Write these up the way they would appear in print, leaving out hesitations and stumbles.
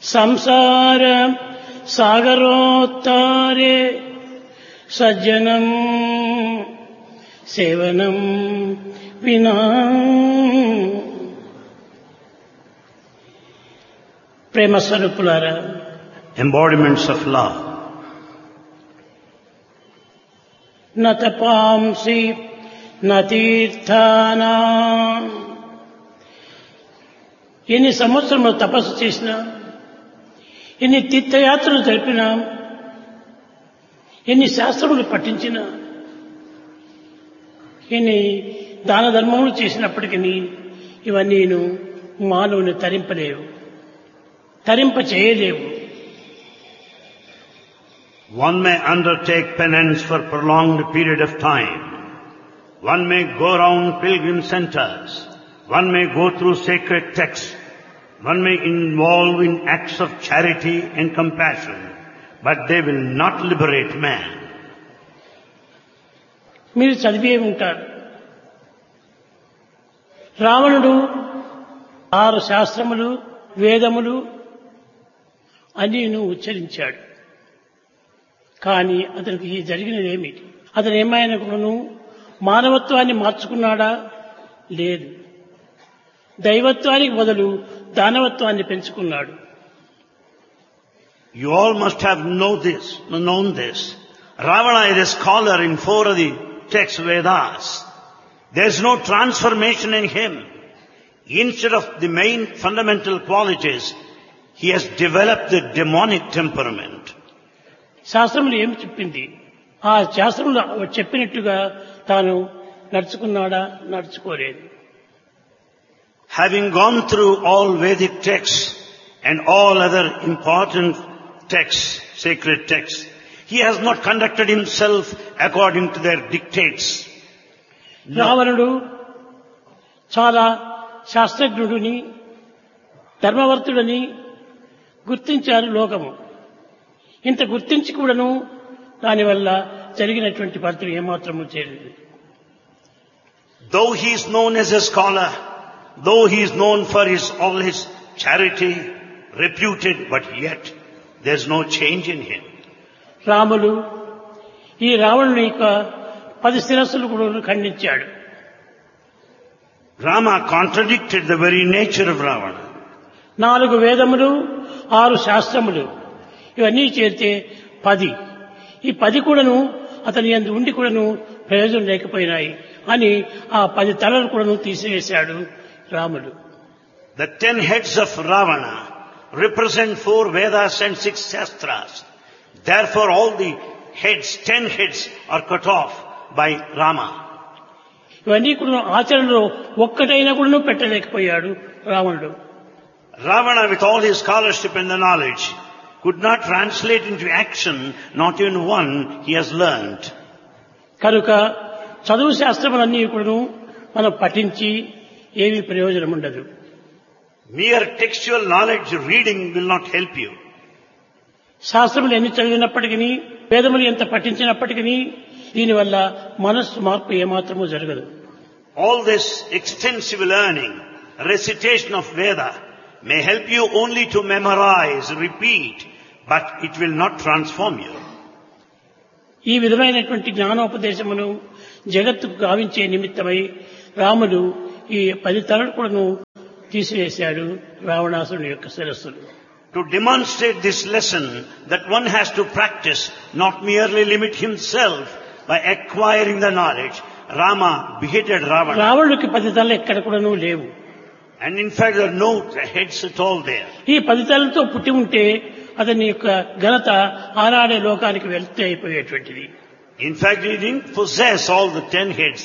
సంసార సాగరోత్తారే సజ్జనం సేవనం వినా. ప్రేమ స్వరూపులారా, embodiments of love. న తపాంసి న తీర్థానా. ఎన్ని సంవత్సరములు తపస్సు చేసినా, ఎన్ని తీర్థయాత్రలు జరిపినా, ఎన్ని శాస్త్రములు పఠించినా, ఎన్ని దాన ధర్మములు చేసినప్పటికీ ఇవన్నీ మానవుని తరింపలేవు, తరింప చేయలేవు. One may undertake penance for prolonged period of time. One may go around pilgrim centers. One may go through sacred texts. One may involve in acts of charity and compassion. But they will not liberate man. మీరు చదివే ఉంటారు, రావణుడు 6 శాస్త్రములు వేదములు అన్నీ ఉచ్చరించాడు. కానీ అతనికి జరిగినదేమి? అతను ఏమైనా కూడాను మానవత్వాన్ని మార్చుకున్నాడా? లేదు. దైవత్వానికి బదులు దానవత్వాన్ని పెంచుకున్నాడు. You all must have known this. Ravana is a scholar in 4 of the text Vedas. There is no transformation in him. Instead of the main fundamental qualities, he has developed the demonic temperament. శాస్త్రములు ఏమి చెప్పింది? ఆ శాస్త్రములు చెప్పినట్టుగా తాను నడుచుకున్నాడా? నడుచుకోలేదు. Having gone through all Vedic texts and all other important texts, sacred texts, he has not conducted himself according to their dictates. రావణుడు చాలా శాస్త్రజ్ఞుడిని, ధర్మవర్తుడని గుర్తించారు లోకము. ఇంత గుర్తించి కూడాను దానివల్ల జరిగినటువంటి ఫలితం ఏమాత్రము చేయలేదు. Though he is known as a scholar, though he is known for all his charity, reputed, but yet there is no change in him. రాముడు ఈ రావణుని యొక్క 10 శిరస్సులు కూడా ఖండించాడు. Rama contradicted the very nature of Ravana. 4 వేదములు 6 శాస్త్రములు ఇవన్నీ చేరితే 10. ఈ 10 కూడాను అతని యందు ఉండి కూడాను ప్రయోజనం లేకపోయినాయి అని ఆ 10 తలలు కూడాను తీసివేశాడు రాముడు. The 10 heads of Ravana represent 4 Vedas and 6 Shastras. Therefore all the heads, 10 heads are cut off by Rama. ఇవన్నీ కూడా ఆచరణలో ఒక్కటైనా కూడా పెట్టలేకపోయాడు రావణుడు. Ravana, with all his scholarship and the knowledge, could not translate into action not even one he has learned. కనుక చదువు శాస్త్రములన్నీ కూడా మనం పఠించి ఏమీ ప్రయోజనం ఉండదు. Mere textual knowledge reading will not help you. శాస్త్రములు ఎన్ని చదివినప్పటికీ, వేదములు ఎంత పఠించినప్పటికీ దీనివల్ల మనస్సు మార్పు ఏమాత్రమూ జరగదు. All this extensive learning, recitation of Veda may help you only to memorize, repeat, but it will not transform you. ఈ విధమైనటువంటి జ్ఞానోపదేశమును జగత్తుకు గావించే నిమిత్తమై రాముడు ఈ 10 తలలు కూడాను తీసివేశాడు రావణాసురుని యొక్క శిరస్సులు. To demonstrate this lesson that one has to practice, not merely limit himself by acquiring the knowledge, Rama beheaded Ravana. రావణుడికి 10 తలలు ఎక్కడ కూడాను లేవు. And in fact there are no heads at all there. ఈ 10 తలలతో పుట్టి ఉంటే అతని యొక్క ఘనత ఆనాడే లోకానికి వెళ్తే అయిపోయేటువంటిది. In fact he didn't possess all the 10 heads.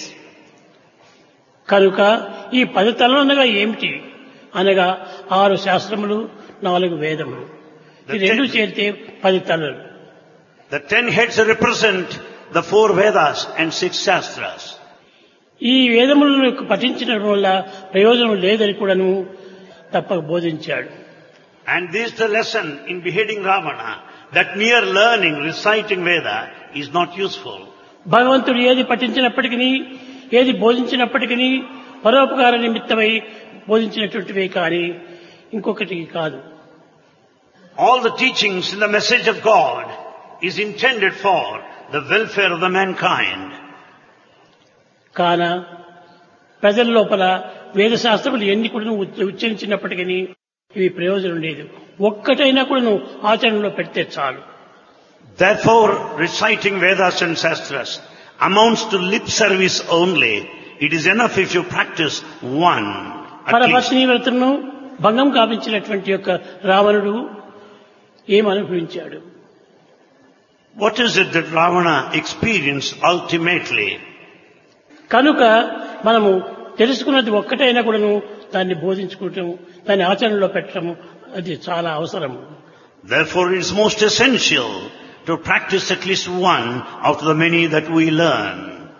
కనుక ఈ 10 తలలు అనగా ఏమిటి అనగా 6 శాస్త్రములు 4 వేదములు ఈ రెండు చేరితే 10 తలలు. The 10 heads represent the 4 Vedas and 6 Shastras. ఈ వేదములను పఠించడం వల్ల ప్రయోజనం లేదని కూడాను తప్పక బోధించాడు. And this is the lesson in beheading Ravana, that mere learning, reciting Veda is not useful. భగవంతుడు ఏది పఠించినప్పటికీ, ఏది బోధించినప్పటికీ పరోపకార నిమిత్తమై బోధించినటువంటివే కానీ ఇంకొకటి కాదు. All the teachings in the message of God is intended for the welfare of the mankind. కాన ప్రజల లోపల వేదశాస్త్రములు ఎన్ని కూడా ఉచ్చరించినప్పటికీ ఇవి ప్రయోజనం లేదు. ఒక్కటైనా కూడా ఆచరణలో పెడితే చాలు. Therefore, reciting Vedas and Shastras amounts to lip service only. It is enough if you practice one. పరపత్ని వ్రతను భంగం కావించినటువంటి యొక్క రావణుడు ఏమనుభవించాడు? What is it that Ravana experienced ultimately? కనుక మనము తెలుసుకున్నది ఒక్కటైనా కూడాను దాన్ని బోధించుకోవటం, దాన్ని ఆచరణలో పెట్టడం అది చాలా అవసరం. Therefore, it is most essential to practice at least one out of the many that we learn.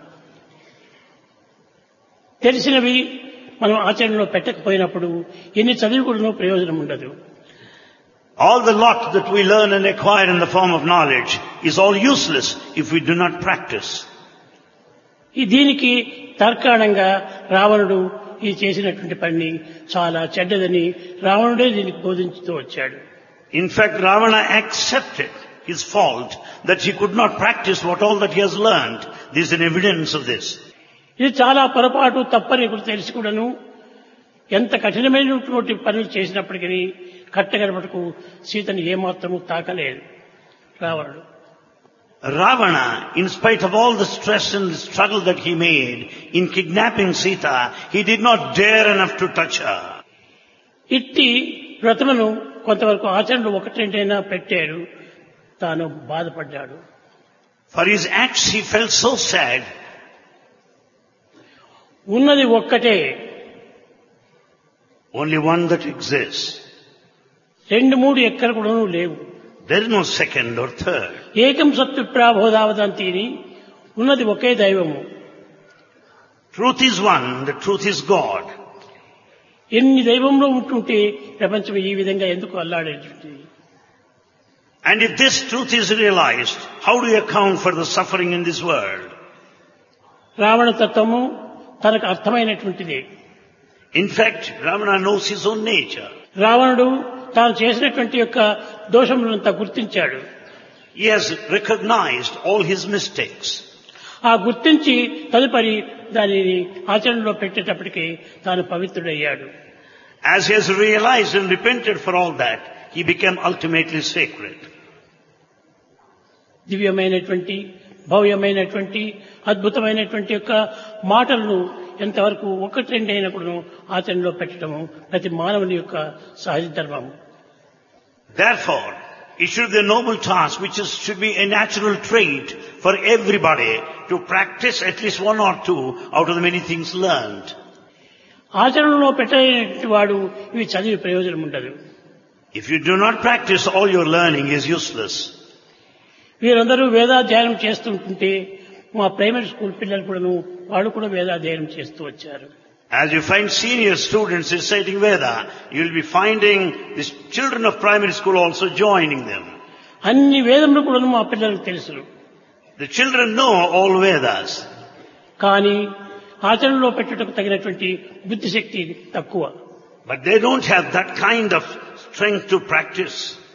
తెలిసినవి మనం ఆచరణలో పెట్టకపోయినప్పుడు ఎన్ని చదివి కూడా ప్రయోజనం ఉండదు. All the lot that we learn and acquire in the form of knowledge is all useless if we do not practice. దీనికి తర్కాణంగా రావణుడు ఈ చేసినటువంటి పని చాలా చెడ్డదని రావణుడే దీనికి బోధించుతూ వచ్చాడు. In fact, Ravana accepted his fault that he could not practice what all that he has learned. There is an evidence of this. ఇది చాలా పొరపాటు తప్పని కూడా తెలిసి కూడాను ఎంత కఠినమైనటువంటి పనులు చేసినప్పటికీ కట్టగడపటకు సీతను ఏమాత్రము తాకలేదు రావణుడు. Ravana, in spite of all the stress and the struggle that he made in kidnapping Sita, he did not dare enough to touch her. ఇట్టి వ్రతమును కొంతవరకు ఆచరణలో ఒకటి రెండైనా పెట్టాడు, తాను బాధపడ్డాడు. For his acts he felt so sad. ఉన్నది ఒక్కటే, Only one that exists. రెండు మూడు ఎక్కడ కూడా లేవు. There is no second or third. ఏకం సత్విప్రాబోధావదంతిని, ఉన్నది ఒకే దైవము. Truth is one, the truth is God. ఎన్ని దైవంలో ఉంటుంటే ప్రపంచం ఈ విధంగా ఎందుకు అల్లాడేది? And if this truth is realized, how do you account for the suffering in this world? Ravana తత్వము తనకు అర్థమైనటువంటిది. In fact, Ravana knows his own nature. రావణుడు తాను చేసినటువంటి యొక్క దోషములంతా గుర్తించాడు. He has recognized all his mistakes. ఆ గుర్తించి తదుపరి దానిని ఆచరణలో పెట్టేటప్పటికి తాను పవిత్రుడయ్యాడు. As he has realized and repented for all that, he became ultimately sacred. దివ్యమైనటువంటి భవ్యమైనటువంటి అద్భుతమైనటువంటి యొక్క మాటలను ఎంతవరకు ఒకటి రెండు అయినప్పుడు ఆచరణలో పెట్టడము ప్రతి మానవుని యొక్క సహజ ధర్మము. Therefore, it should be a noble task should be a natural trait for everybody to practice at least one or two out of the many things learned. ఆచరణలో పెట్టేటువంటి వాడు ఇవి చదివి ప్రయోజనం ఉండదు. If you do not practice, all your learning is useless. వీరందరూ వేదాధ్యయనం చేస్తుంటుంటే మా ప్రైమరీ స్కూల్ పిల్లలు కూడాను వాళ్ళు కూడా వేదాధ్యయనం చేస్తూ వచ్చారు. As you find senior students reciting Veda, you will be finding the children of primary school also joining them. అన్ని వేదములు కూడాను మా పిల్లలకు తెలుసు. The children know all Vedas. కానీ ఆచరణలో పెట్టుటకు తగినటువంటి బుద్ధిశక్తి తక్కువ. But they don't have that kind of strength to practice.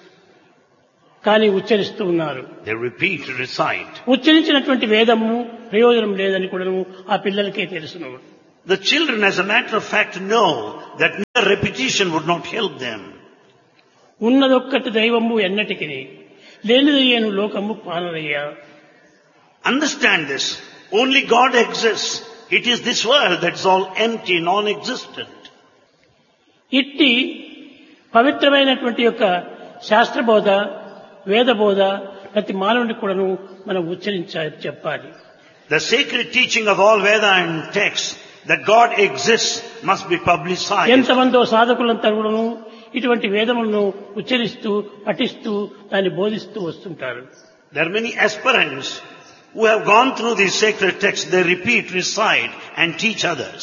కానీ ఉచ్చరిస్తూ ఉన్నారు. They repeat, recite. ఉచ్చరించినటువంటి వేదము ప్రయోజనం లేదని కూడా ఆ పిల్లలకే తెలుసును. The children, as a matter of fact, know that mere repetition would not help them. ఉన్నదొక్కటి దైవము ఎన్నటికి లేనిదయ్యేను లోకము పాలనయ్యా. Understand this. Only God exists. It is this world that is all empty, non-existent. ఇట్టి పవిత్రమైనటువంటి యొక్క శాస్త్రబోధ వేదబోధ ప్రతి మానవునికి కూడాను మనం చెప్పాలి. The sacred teaching of all Veda and texts that God exists must be publicized. ఎంతమందో సాధకులంతా కూడాను ఇటువంటి వేదములను ఉచ్చరిస్తూ పఠిస్తూ దాన్ని బోధిస్తూ వస్తుంటారు. There are many aspirants who have gone through these sacred texts. They repeat, recite and teach others.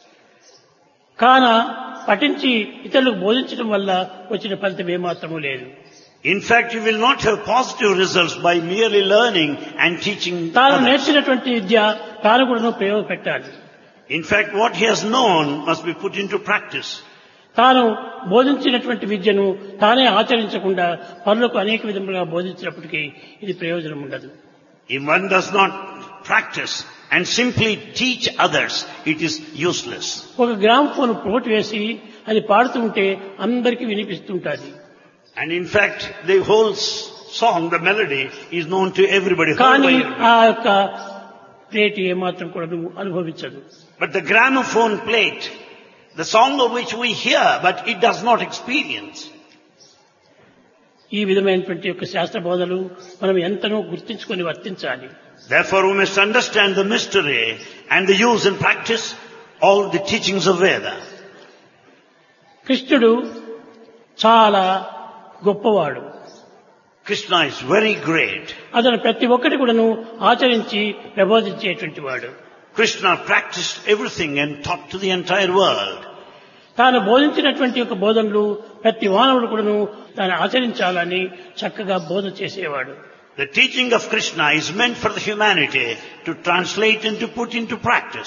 కాన పఠించి ఇతరులకు బోధించడం వల్ల వచ్చిన ఫలితం ఏమాత్రమూ లేదు. In fact, you will not have positive results by merely learning and teaching తాను others. నేర్చినటువంటి విద్య తాను కూడా ప్రయోగపెట్టాలి. In fact, what he has known must be put into practice. తాను బోధించినటువంటి విద్యను తానే ఆచరించకుండా పరులకు అనేక విధములుగా బోధించినప్పటికీ ఇది ప్రయోజనం ఉండదు. If one does not practice and simply teach others, it is useless. ఒక గ్రామ్ ఫోన్ పోటు వేసి అది పాడుతూ ఉంటే అందరికీ వినిపిస్తుంటుంది. And in fact, the whole song, the melody, is known to everybody. కానీ ఆ యొక్క ప్లేట్ ఏమాత్రం కూడా నువ్వు అనుభవించదు. But the gramophone plate, the song of which we hear, but it does not experience. ఈ విధమైనటువంటి యొక్క శాస్త్ర బోధలు మనం ఎంతనో గుర్తించుకొని వర్తించాలి. Therefore, we must understand the mystery and the use and practice all the teachings of Veda. కృష్ణుడు చాలా గొప్పవాడు. Krishna is very great. అతను ప్రతి ఒక్కటి కూడాను ఆచరించి ప్రబోధించేటువంటి వాడు. Krishna practiced everything and taught to the entire world. తాను బోధించినటువంటి యొక్క బోధనలు ప్రతి మానవుడు కూడాను తాను ఆచరించాలని చక్కగా బోధ చేసేవాడు. The teaching of Krishna is meant for the humanity to translate and to put into practice.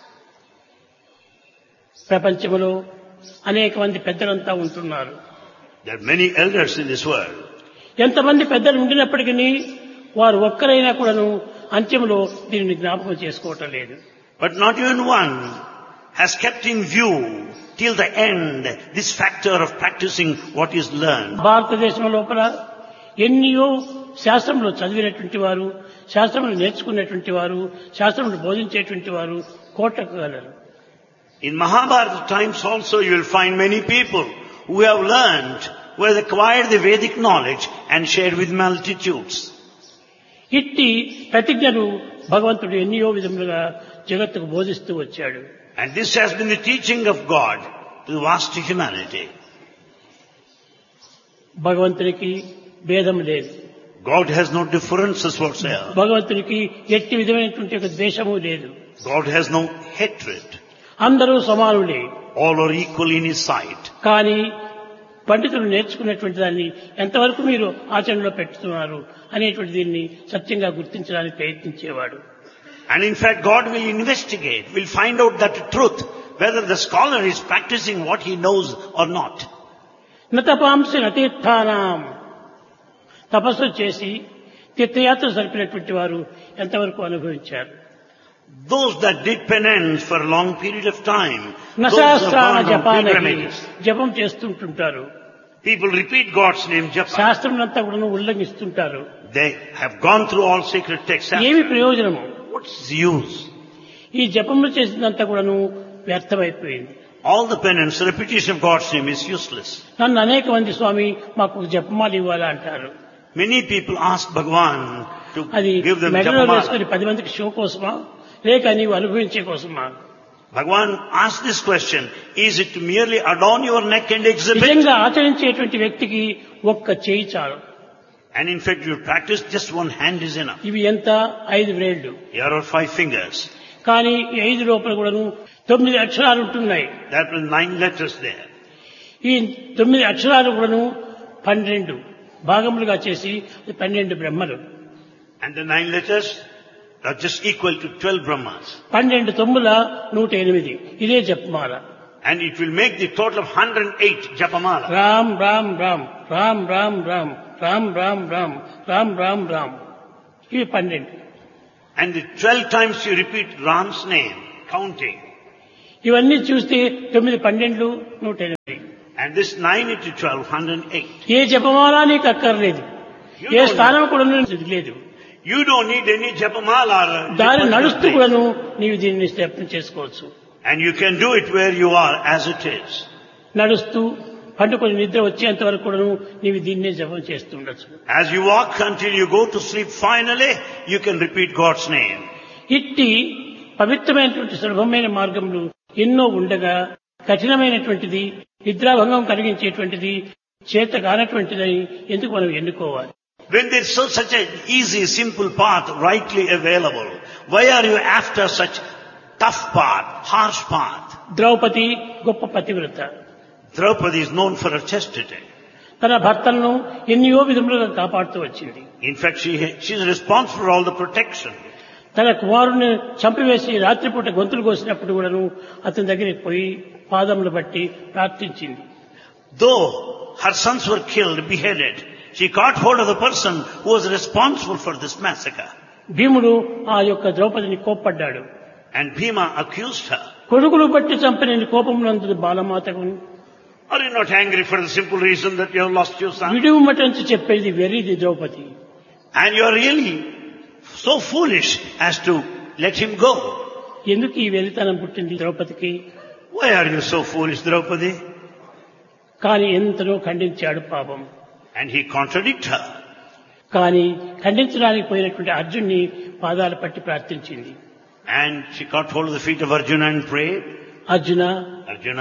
ప్రపంచంలో అనేక మంది పెద్దలంతా ఉంటున్నారు. There are many elders in this world. ఎంతమంది పెద్దలు ఉండినప్పటికీ వారు ఒక్కరైనా కూడాను అంత్యంలో దీనిని జ్ఞాపకం చేసుకోవటం లేదు. But not even one has kept in view till the end this factor of practicing what is learned. భారతదేశం లోపల ఎన్నో శాస్త్రంలో చదివినటువంటి వారు, శాస్త్రంలో నేర్చుకున్నటువంటి వారు, శాస్త్రంలో బోధించేటువంటి వారు కోట్లకు గలరు. In Mahabharata times also you will find many people who have learned, who have acquired the Vedic knowledge and shared with multitudes. ఇట్టి ప్రతిజ్ఞను భగవంతుడు ఎన్నో విధములుగా జగత్తుకు బోధిస్తూ వచ్చాడు. And this has been the teaching of God to the vast humanity. భగవంతునికి భేదం లేదు. God has no differences whatsoever. భగవంతునికి ఎట్టి విధమైనటువంటి ఒక ద్వేషము లేదు. God has no hatred. అందరూ సమానులే. All are equal in His sight. కానీ పండితులు నేర్చుకున్నటువంటి దాన్ని ఎంతవరకు మీరు ఆచరణలో పెట్టుతున్నారు అనేటువంటి దీన్ని సత్యంగా గుర్తించడానికి ప్రయత్నించేవాడు. And in fact, God will investigate, will find out that truth, whether the scholar is practicing what he knows or not. నతపాంసి నతీర్థానాం, తపస్సు చేసి తీర్థయాత్ర జరిపినటువంటి వారు ఎంతవరకు అనుభవించారు? Those that did penance for a long period of time, those who have నశాస్త్రాన gone on జపానకి pilgrimages. జపం చేస్తుంటుంటారు. People repeat God's name, japa. శాస్త్రం అంతా కూడా ఉల్లంఘిస్తుంటారు. They have gone through all sacred texts. ఏమి ప్రయోజనము? What's the use? ఈ జపములు చేసినంతా కూడాను వ్యర్థమైపోయింది. All the penance, repetition of God's name is useless. నన్ను అనేక మంది స్వామి మాకు జపమాలు ఇవ్వాలా అంటారు. Many people ask Bhagavan to అది give them మెడలో japamala. వేసుకుని 10 మందికి షో కోసమా లేక నీవు అనుభవించే కోసమా? Bhagavan asked this question, is it to merely adorn your neck and exhibit? నిజంగా ఆచరించేటువంటి వ్యక్తికి ఒక్క చేయి చాలు. And in fact, you practice, just one hand is enough. ఇవి ఎంత? 5 వేళ్లు. Here are 5 fingers. కానీ ఈ 5 లోపల కూడాను 9 అక్షరాలు ఉంటున్నాయి. There are 9 letters there. ఈ 9 అక్షరాలు కూడాను 12 భాగములుగా చేసి 12 బ్రహ్మలు. And the 9 letters are just equal to 12 Brahmas. 12 తొమ్మిల 108. ఇదే జపమాల. And it will make the total of 108 Japamala. Ram Ram Ram Ram Ram Ram Ram Ram Ram Ram Ram Ram. ఇవి 12. And the 12 times you repeat Ram's name, counting. ఇవన్నీ చూస్తే 9 12 108. And this 9 into 12, 108. ఏ జపమాల నీకు అక్కర్లేదు. ఏ స్థానం కూడా లేదు. You don't need any Japamala. దారి నడుస్తూ కూడాను నీవు దీన్ని జపం చేసుకోవచ్చు. And you can do it where you are as it is. నడుస్తూ పండుకొని నిద్ర వచ్చేంత వరకు కూడాను నీవు దీన్నే జపం చేస్తుండొచ్చు. As you walk until you go to sleep, finally, you can repeat God's name. ఇట్టి పవిత్రమైనటువంటి సులభమైన మార్గములు ఎన్నో ఉండగా కఠినమైనటువంటిది, నిద్రాభంగం కలిగించేటువంటిది, చేత కానటువంటిది ఎందుకు మనం ఎన్నుకోవాలి? When there is such an easy, simple path rightly available, why are you after such tough path, harsh path? Draupadi గొప్ప పతివ్రత. Draupadi is known for her chastity. తన భర్తలను ఎన్నో విధములుగా కాపాడుతూ వచ్చింది. In fact, she is responsible for all the protection. తన కుమారుని చంపివేసి రాత్రిపూట గొంతులు కోసినప్పుడు కూడాను అతని దగ్గరికి పోయి పాదములు బట్టి ప్రార్థించింది. Though her sons were killed, beheaded, she caught hold of the person who was responsible for this massacre. భీముడు ఆ యొక్క ద్రౌపదిని కోప్పడ్డాడు. And Bhima accused her. కొడుకులు బట్టి చంపిన కోపమునందు బాలమాతకు Are you not angry for the simple reason that you have lost your son? విడుమటంచి చెప్పేది వెర్రిది Draupadi. And you are really so foolish as to let him go. ఎందుకు ఈ వెర్రితనం పుట్టింది ద్రౌపదికి? Why are you so foolish, Draupadi? కానీ ఎంతనో ఖండించాడు పాపం. And he contradicted her. కానీ ఖండించడానికి పోయినటువంటి అర్జున్ని పాదాలు పట్టి ప్రార్థించింది. And she caught hold of the feet of Arjuna and prayed. Arjuna,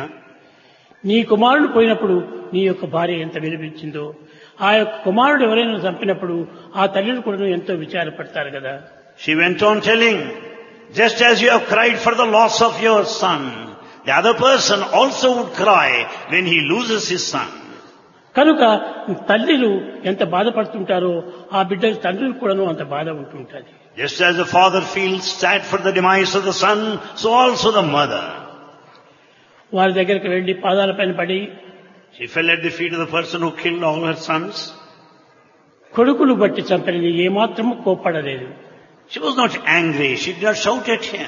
నీ కుమారుడు పోయినప్పుడు నీ యొక్క భార్య ఎంత విలపించిందో, ఆ యొక్క కుమారుడు ఎవరైనా చంపినప్పుడు ఆ తల్లిని కూడా ఎంతో విచారపడతారు కదా. She went on telling, just as you have cried for the loss of your son, the other person also would cry when he loses his son. కనుక తల్లిలు ఎంత బాధపడుతుంటారో ఆ బిడ్డల తండ్రులు కూడాను అంత బాధ ఉంటుంటుంది. Just as the father feels sad for the demise of the son, so also the mother. వారి దగ్గరికి వెళ్లి పాదాల పైన పడి, She fell at the feet of the person who killed all her sons. కొడుకులు బట్టి చంపని ఏమాత్రము కోప్పడలేదు. She was not angry. She did not shout at him.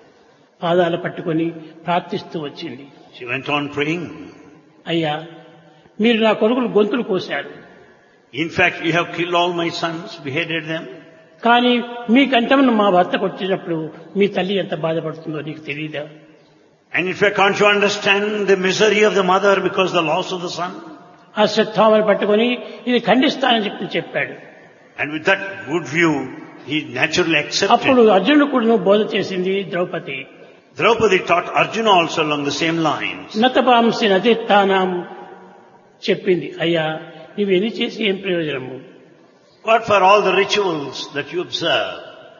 పాదాలు పట్టుకొని ప్రార్థిస్తూ వచ్చింది. She went on praying. అయ్యా, మీరు నా కొడుకులు గొంతులు కోశారు. In fact, you have killed all my sons, beheaded them. కానీ మీ కంఠమును మా భర్తకు వచ్చినప్పుడు మీ తల్లి ఎంత బాధపడుతుందో నీకు తెలియదా? And in fact, can't you understand the misery of the mother because of the loss of the son? అశ్వత్థామను పట్టుకొని ఇది ఖండిస్తానని చెప్పాడు. And with that good view, he naturally అప్పుడు accepted. అర్జునుడు కూడా బోధ చేసింది Draupadi. Draupadi taught Arjuna also along the same lines. నతపాంసి నతిత్తానాం చెప్పింది. అయ్యా, నువ్వు ఎన్ని చేసి ఏం ప్రయోజనము? What for all the rituals that you observe?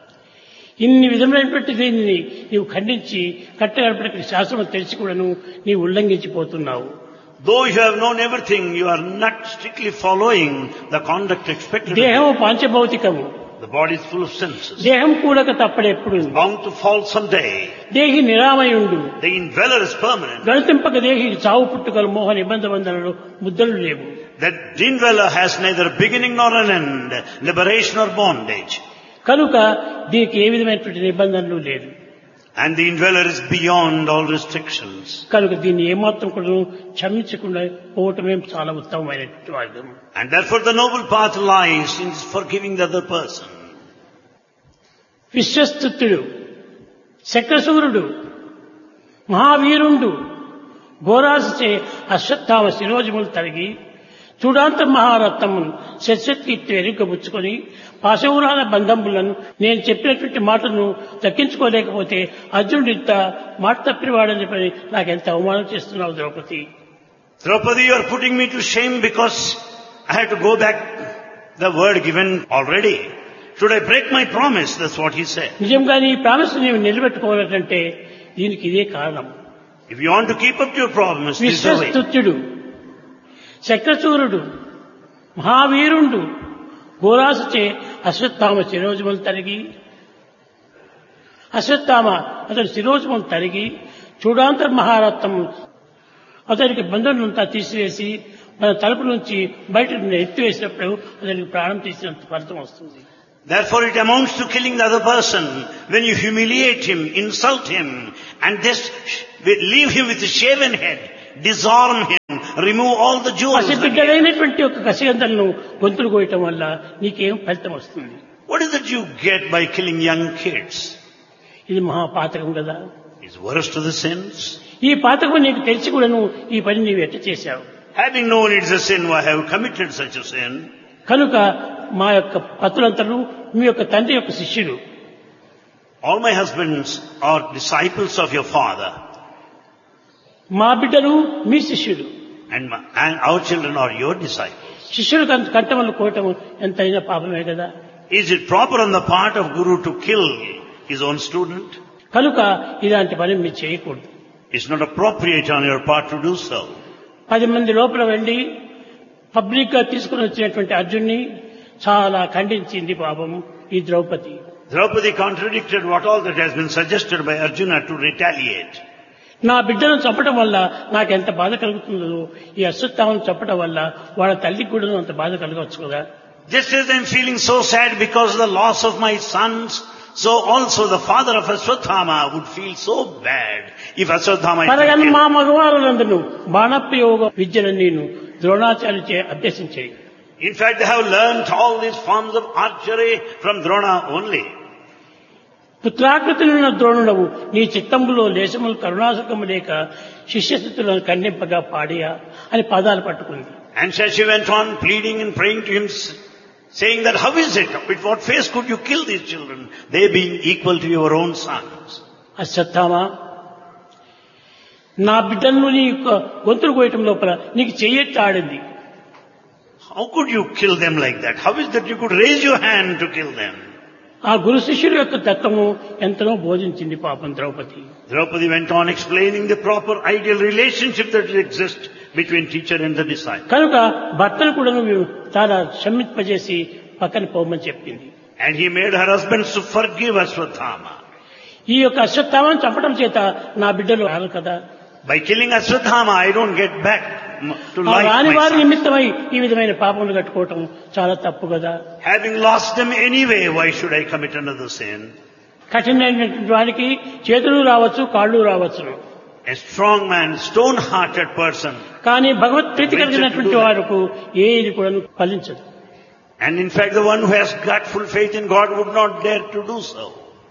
ఇన్ని విధమైనటువంటి దీనిని నీవు ఖండించి కట్టగడపటికి శాస్త్రం తెలిసి కూడాను నీవు ఉల్లంఘించిపోతున్నావు. Though you have known everything, you are not strictly following the conduct expected of you. దేహము పాంచభౌతికము. The body is full of senses. దేహం కూడక తప్పడెప్పుడు. Bound to fall someday. దేహి నిరామయుండు. The indweller is permanent. గణింపక దేహికి చావు పుట్టుకలు మోహ నిబంధ బంధనలు ముద్దలు లేవు. That indweller has neither beginning nor an end, liberation or bondage. కనుక దీనికి ఏ విధమైనటువంటి నిబంధనలు లేదు. And the indweller is beyond all restrictions. కనుక దీన్ని ఏమాత్రం కూడా క్షమించకుండా పోవటమే చాలా ఉత్తమమైనటువంటి మార్గం. And therefore the noble path lies in forgiving the other person. విశ్వస్తుతుడు, శక్రసూరుడు, మహావీరుండు ఘోరాసచే Ashwatthama శిరోజములు తరిగి చూడాంత మహారత్నమును శస్యకీర్తి ఎరుకబుచ్చుకొని పాశవురాల బంధములను నేను చెప్పినటువంటి మాటను దక్కించుకోలేకపోతే అర్జునుడు ఇంత మాట తప్పివాడని చెప్పి నాకెంత అవమానం చేస్తున్నావు Draupadi. Draupadi, you are putting me to shame because I had to go back the word given already. Should I break my promise? That's what he said. నిజంగా నీ ప్రామిస్ నీవు నిలబెట్టుకోవాలంటే దీనికి ఇదే కారణం. If you want to keep up to your promise, this is the way. విశ్వస్తుత్యుడు, శక్రసూరుడు, మహావీరుండు ఘోరాసచే Ashwatthama శిరోజములు తరిగి అతని శిరోజములు తరిగి చూడాంతర్ మహారత్నం అతనికి బంధువులంతా తీసివేసి మన తలుపు నుంచి బయట ఎత్తివేసినప్పుడు అతనికి ప్రాణం తీసినంత ఫలితం వస్తుంది. Therefore it amounts to killing the other person when you humiliate him, insult him, and just leave him with a shaven head, disarm him, remove all the jewels. పసిబిడ్డలైనటువంటి ఒక కసిగంధలను గొంతులు కోయటం వల్ల నీకేం ఫలితం వస్తుంది? What is that you get by killing young kids? ఇది మహాపాతకం కదా. It's worst of the sins. ఈ పాతకం నీకు తెలిసి కూడా ఈ పని నీవు ఎట్ట చేశావు? Having known it's a sin, why have you committed such a sin? కనుక మా యొక్క పతులంతలు మీ యొక్క తండ్రి యొక్క శిష్యులు. All my husbands are disciples of your father. మా బిడ్డలు మీ శిష్యులు. And our children are your disciples. శిష్యులు కంఠములు కోయటం ఎంతైనా పాపమే కదా. Is it proper on the part of Guru to kill his own student? కనుక ఇలాంటి పని మీరు చేయకూడదు. It's not appropriate on your part to do so. 10 మంది లోపల వెళ్లి పబ్లిక్ గా తీసుకుని వచ్చినటువంటి అర్జున్ని చాలా ఖండించింది పాపం ఈ Draupadi. Draupadi contradicted what all that has been suggested by Arjuna to retaliate. నా బిడ్డను చంపడం వల్ల నాకు ఎంత బాధ కలుగుతుందో ఈ అశ్వత్థామను చంపడం వల్ల వాళ్ళ తల్లికి కూడా అంత బాధ కలగవచ్చు కదా. Just as I'm feeling so sad because of the loss of my sons, so also the father of Ashwatthama would feel so bad if Ashwatthama is పరగన్ killed. మా మగవారులందరూ బాణప్రయోగ విద్యను నేను ద్రోణాచార్యుచే అభ్యసించాయి. In fact, they have learnt all these forms of archery from Drona only. పుత్రాకృతులున్న ద్రోణుడవు నీ చిత్తంబులో లేశములు కరుణాసుకము లేక శిష్యస్థితులను ఖండింపగా పాడియా అని పాదాలు పట్టుకుంది. And so she went on pleading and praying to him, saying that how is it, with what face could you kill these children, they being equal to your own sons? Ashwatthama, నా బిడ్డలను నీ యొక్క గొంతులు కోయటం లోపల నీకు చెయ్యెత్తి ఆడింది. How could you kill them like that? How is that you could raise your hand to kill them? ఆ గురు శిష్యుల యొక్క తత్వము ఎంతనో బోధించింది పాపం Draupadi. Draupadi went on explaining the proper ideal relationship that exists between teacher and the disciple. కనుక భర్తను కూడా నువ్వు చాలా క్షమింపజేసి పక్కన పోమని చెప్పింది. And he made her husbands to forgive Ashwatthama. ఈ యొక్క అశ్వత్థామను చంపడం చేత నా బిడ్డలు రారు కదా. By killing Ashwatthama, I don't get back to ఆ life రాని my వారి son. నిమిత్తమై ఈ విధమైన పాపములు కట్టుకోవటం చాలా తప్పు కదా. Having lost them anyway, why should I commit another sin? కఠినమైనటువంటి వారికి చేతులు రావచ్చు, కాళ్ళు రావచ్చు. A strong man, stone-hearted person. కానీ భగవత్ ప్రీతి కలిగినటువంటి వారికి ఏది కూడా ఫలించదు. And in fact, the one who has got full faith in God would not dare to do so.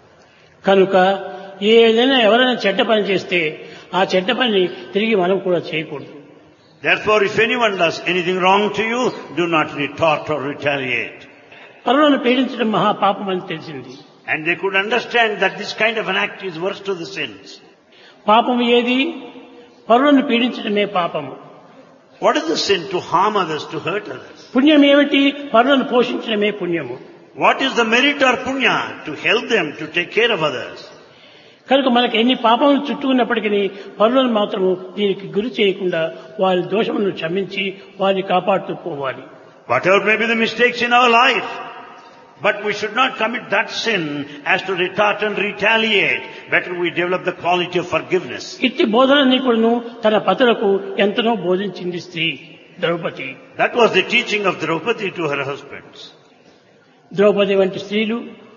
కనుక ఏదైనా ఎవరైనా చెడ్డ పని చేస్తే ఆ చెడ్డ పని తిరిగి మనం కూడా చేయకూడదు. Therefore, if anyone does anything wrong to you, do not retort or retaliate. పరులను పీడించడం మహాపాపం అని తెలిసింది. And they could understand that this kind of an act is worse to the sins. పాపము ఏది? పరులను పీడించడమే పాపము. What is the sin? To harm others, to hurt others. పుణ్యం ఏమిటి? పరులను పోషించడమే పుణ్యము. What is the merit or punya? To help them, to take care of others. కనుక మనకు ఎన్ని పాపములు చుట్టుకున్నప్పటికీ పరులను మాత్రము దీనికి గురి చేయకుండా వారి దోషములను క్షమించి వారిని కాపాడుతూ పోవాలి. Whatever may be the mistakes in our life, but we should not commit that sin as to retort and retaliate. Better we develop the quality of forgiveness. ఇట్టి బోధనని కూడాను తన పతులకు ఎంతనో బోధించింది స్త్రీ Draupadi. That was the teaching of Draupadi to her husbands. Draupadi వంటి స్త్రీలు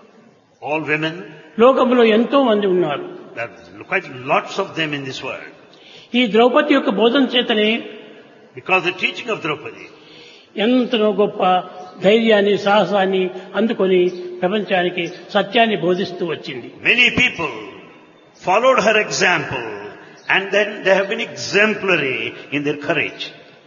All women, లోకంలో ఎంతో మంది ఉన్నారు. there are quite lots of them in this world. ఈ ద్రౌపది యొక్క బోధన చేతనే Because the teaching of Draupadi, ఎంతనో గొప్ప ధైర్యాన్ని సాహసాన్ని అందుకొని ప్రపంచానికి సత్యాన్ని బోధిస్తూ వచ్చింది. many people followed her example and then they have been exemplary in their courage.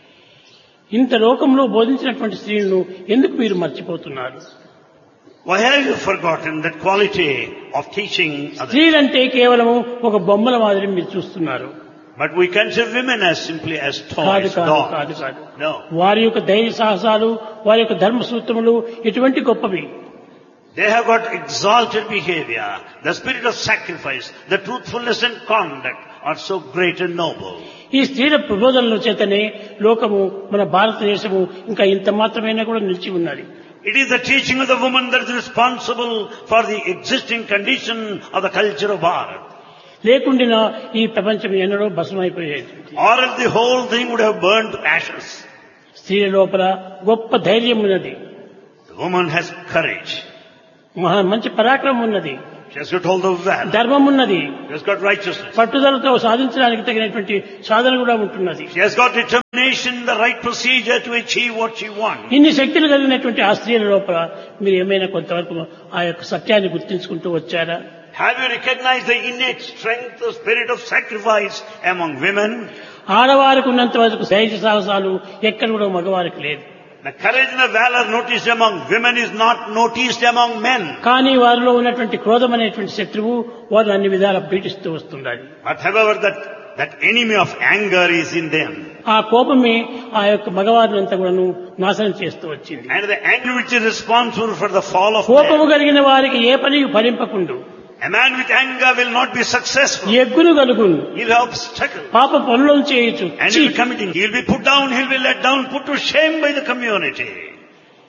ఇంత లోకంలో బోధించినటువంటి స్త్రీలను ఎందుకు మీరు మర్చిపోతున్నారు? Why have you forgotten that quality of teaching others? స్త్రీలంటే కేవలము ఒక బొమ్మల మాదిరి మీరు చూస్తున్నారు. But we consider women as simply as కాదు toys, కాదు dolls. కాదు కాదు. No. వారి యొక్క ధైర్య సాహసాలు, వారి యొక్క ధర్మ సూత్రములు ఎటువంటి గొప్పవి. They have got exalted behavior. The spirit of sacrifice, the truthfulness and conduct are so great and noble. ఈ స్త్రీల ప్రబోధనల చేతనే లోకము మన భారతదేశము ఇంకా ఇంత మాత్రమైనా కూడా నిలిచి ఉన్నది. It is the teaching of the woman that is responsible for the existing condition of the culture of Bharat. లేకుండా ఈ ప్రపంచం ఎన్నడో భస్మైపోయేది. Or else the whole thing would have burned to ashes. స్త్రీల లోపల గొప్ప ధైర్యం ఉన్నది. The woman has courage. మంచి పరాక్రమం ఉన్నది. She has got all the valor. ధర్మం ఉన్నది. She has got righteousness. పట్టుదలతో సాధించడానికి తగినటువంటి సాధన కూడా ఉంటున్నది. She has got determination, the right procedure to achieve what she wants. ఇన్ని శక్తులు కలిగినటువంటి ఆ స్త్రీల లోపల మీరు ఏమైనా కొంతవరకు ఆ యొక్క సత్యాన్ని గుర్తించుకుంటూ వచ్చారా? Have you recognized the innate strength, the spirit of sacrifice among women? ఆడవారికి ఉన్నంత వరకు ధైర్య సాహసాలు ఎక్కడ కూడా మగవారికి లేదు. The courage and the valor noticed among women is not noticed among men. కానీ వారిలో ఉన్నటువంటి క్రోధం అనేటువంటి శత్రువు వారు అన్ని విధాలా పీడిస్తూ వస్తుండాలి. But however, that enemy of anger is in them. ఆ కోపమే ఆ యొక్క మగవారిని అంతా కూడా నాశనం చేస్తూ వచ్చింది. And the anger which is responsible for the fall of కోపము man. కలిగిన వారికి ఏ పని ఫలింపకుండు. A man with anger will not be successful. ఎగ్గును కలుగును. He'll have obstacle. పాప పనులను చేయొచ్చు. And he'll be committing. He'll be put down, he'll be let down, put to shame by the community.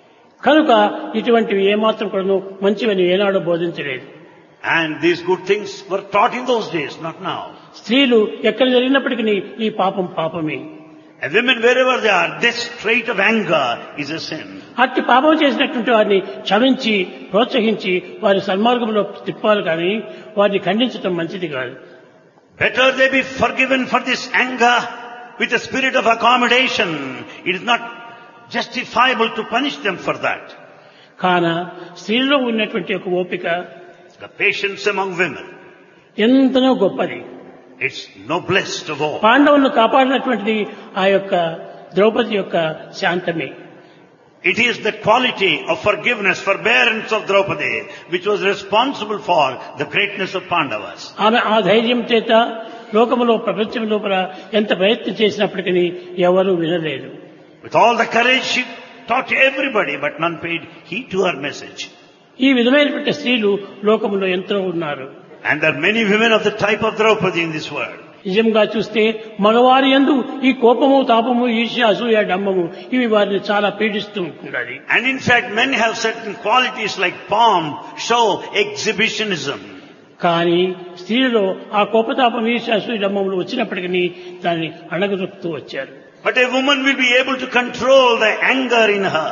కనుక ఇటువంటివి ఏమాత్రం కూడా మంచివని ఏనాడో బోధించలేదు. And these good things were taught in those days, not now. స్త్రీలు ఎక్కడ జరిగినప్పటికీ ఈ పాపం పాపమే. And women, wherever they are, this trait of anger is a sin. అట్టి పాపం చేసినటువంటి వారిని క్షమించి ప్రోత్సహించి వారి సన్మార్గంలో తిప్పాలి కానీ వారిని ఖండించడం మంచిది కాదు. Better they be forgiven for this anger with a spirit of accommodation. It is not justifiable to punish them for that. కాన స్త్రీలో ఉన్నటువంటి ఒక ఓపిక, The patience among women, ఎంతనో గొప్పది. it's noblest of all. పాండవులను కాపాడినటువంటిది ఆ యొక్క ద్రౌపది యొక్క శాంతమే. It is the quality of forgiveness, forbearance of Draupadi, which was responsible for the greatness of Pandavas. ఆమె ఆ ధైర్యం చేత లోకములో ప్రపంచం లోపల ఎంత ప్రయత్నం చేసినప్పటికీ ఎవరూ వినలేదు. With all the courage, she taught everybody, but none paid heed to her message. ఈ విధమైనటువంటి స్త్రీలు లోకములో ఎంతో ఉన్నారు. And there are many women of the type of Draupadi in this world. నిజంగా చూస్తే మగవారి యందు ఈ కోపము తాపము ఈర్ష్య అసూయ డంబము ఇవి వారిని చాలా పీడిస్తూ ఉంటున్నది. And in fact, men have certain qualities like pomp, show, exhibitionism. కానీ స్త్రీలలో ఆ కోపతాపం ఈర్ష్య అసూయ డంబములు వచ్చినప్పటికీ దాన్ని అణగదొక్కుతూ వచ్చారు. But a woman will be able to control the anger in her.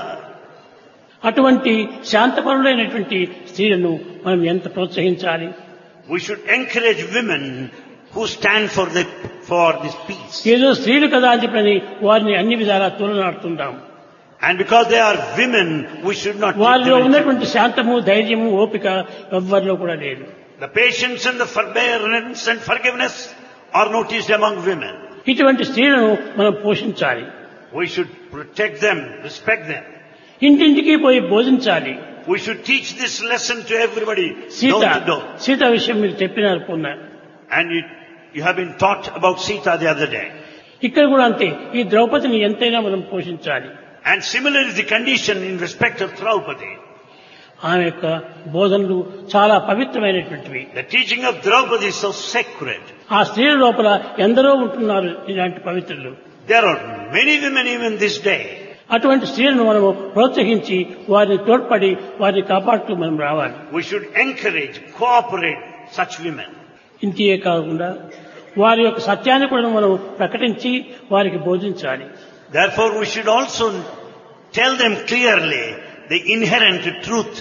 అటువంటి శాంతపరులైనటువంటి స్త్రీలను మనం ఎంత ప్రోత్సహించాలి. We should encourage women who stand for this peace. ఏదో స్త్రీలు కదా అని చెప్పని వారిని అన్ని విధాలా తోలనాడుతుంటాం. And because they are women, we should not take వారిలో them. ఉన్నటువంటి శాంతము ధైర్యము ఓపిక ఎవ్వరిలో కూడా లేదు. The patience and the forbearance and forgiveness are noticed among women. ఇటువంటి స్త్రీలను మనం పోషించాలి. We should protect them, respect them. ఇంటింటికి పోయి బోధించాలి. We should teach this lesson to everybody, Sita door to door. Sita విషయం మీరు చెప్పినారు పొన్న. And you have been taught about Sita the other day. ఇక్కడ కూడా అంతే, ఈ ద్రౌపదిని ఎంతైనా మనం పోషించాలి. And similar is the condition in respect of Draupadi. ఆమె యొక్క బోధనలు చాలా పవిత్రమైనటువంటివి. The teaching of Draupadi is so sacred. ఆ స్త్రీల లోపల ఎందరో ఉంటున్నారు ఇలాంటి పవిత్రులు. There are many women even this day. అటువంటి స్త్రీలను మనము ప్రోత్సహించి వారిని తోడ్పడి వారిని కాపాడుతూ మనం రావాలి. We should encourage, cooperate such women. ఇంతే కాకుండా వారి యొక్క సత్యాన్ని కూడా మనం ప్రకటించి వారికి బోధించాలి. Therefore, we should also tell them clearly the inherent truth.